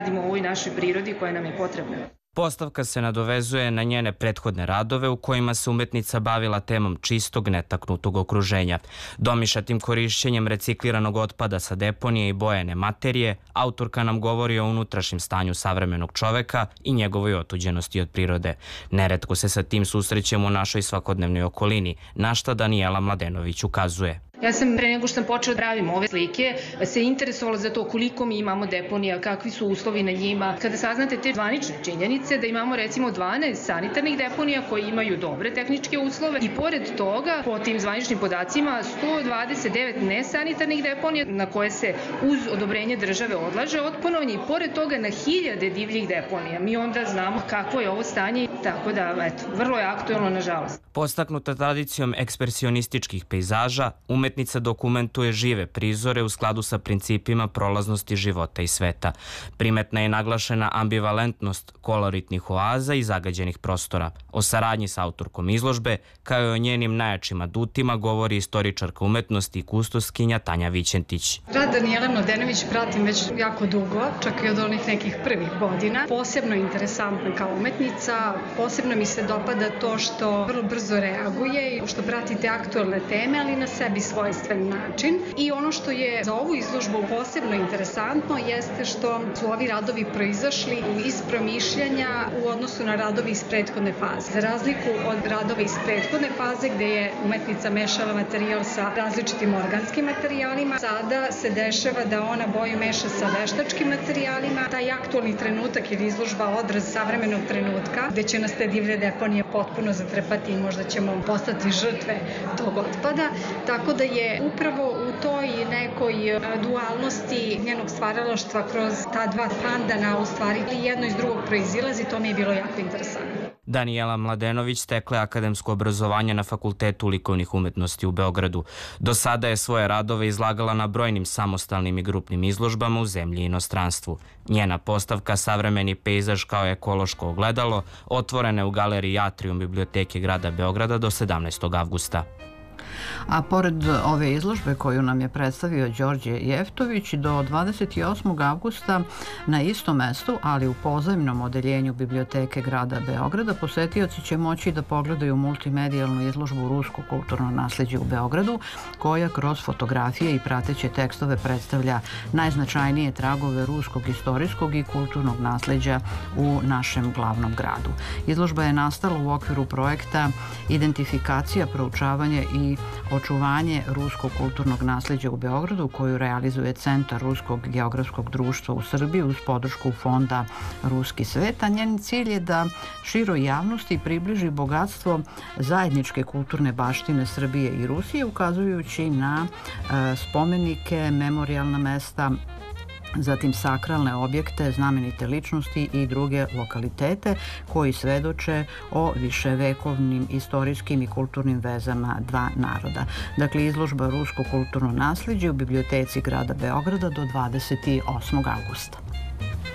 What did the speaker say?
radimo u ovoj našoj prirodi koja nam je potrebna. Postavka se nadovezuje na njene prethodne radove u kojima se umetnica bavila temom čistog, netaknutog okruženja. Domišljatim korišćenjem recikliranog otpada sa deponije i bojene materije, autorka nam govori o unutrašnjem stanju savremenog čoveka i njegovoj otuđenosti od prirode. Neretko se sa tim susrećemo u našoj svakodnevnoj okolini, na šta Danijela Mladenović ukazuje. Ja sam pre nego što sam počela da pravim ove slike se interesovala za to koliko mi imamo deponija, kakvi su uslovi na njima. Kada saznate te zvanične činjenice da imamo recimo 12 sanitarnih deponija koji imaju dobre tehničke uslove i pored toga po tim zvaničnim podacima 129 nesanitarnih deponija na koje se uz odobrenje države odlaže otpadovanje i pored toga na hiljade divljih deponija. Mi onda znamo kakvo je ovo stanje, tako da eto, vrlo je aktuelno nažalost. Postaknuta tradicijom ekspresionističkih pejzaža, umetnica dokumentuje žive prizore u skladu sa principima prolaznosti života i sveta. Primetna je naglašena ambivalentnost koloritnih oaza i zagađenih prostora. O saradnji sa autorkom izložbe, kao i o njenim najjačim adutima, govori istoričarka umetnosti i kustoskinja Tanja Vićentić. Rad Danijele Mladenović pratim već jako dugo, čak i od onih nekih prvih godina. Posebno interesantna kao umetnica, posebno mi se dopada to što vrlo brzo reaguje, što pratite aktualne teme, ali na sebi svojstven način. I ono što je za ovu izložbu posebno interesantno jeste što su ovi radovi proizašli iz promišljanja u odnosu na radovi iz prethodne faze. Za razliku od radova iz prethodne faze gde je umetnica mešala materijal sa različitim organskim materijalima, sada se dešava da ona boju meša sa veštačkim materijalima. Taj aktualni trenutak ili izložba odraz savremenog trenutka gde će nas te divlje deponije potpuno zatrpati i možda ćemo postati žrtve tog otpada. Tako da je upravo u toj nekoj dualnosti njenog stvaralaštva kroz ta dva pandana u stvari jedno iz drugog proizilazi, to mi je bilo jako interesantno. Danijela Mladenović stekla je akademsko obrazovanje na Fakultetu likovnih umetnosti u Beogradu. Do sada je svoje radove izlagala na brojnim samostalnim i grupnim izložbama u zemlji i inostranstvu. Njena postavka Savremeni pejzaž kao ekološko ogledalo otvorena je u galeriji Atrium Biblioteke grada Beograda do 17. avgusta. A pored ove izložbe koju nam je predstavio Đorđe Jeftović, do 28. avgusta na istom mestu, ali u pozajmnom odeljenju Biblioteke grada Beograda, posetioci će moći da pogledaju multimedijalnu izložbu Rusko kulturno nasleđe u Beogradu, koja kroz fotografije i prateće tekstove predstavlja najznačajnije tragove ruskog istorijskog i kulturnog nasleđa u našem glavnom gradu. Izložba je nastala u okviru projekta Identifikacija, proučavanje i očuvanje ruskog kulturnog nasleđa u Beogradu, koju realizuje Centar Ruskog geografskog društva u Srbiji uz podršku Fonda Ruski svet, a njen cilj je da široj javnosti približi bogatstvo zajedničke kulturne baštine Srbije i Rusije, ukazujući na spomenike, memorijalna mesta, zatim sakralne objekte, znamenite ličnosti i druge lokalitete koji svedoče o viševekovnim istorijskim i kulturnim vezama dva naroda. Dakle, izložba Rusko kulturno nasleđe u Biblioteci grada Beograda do 28. avgusta.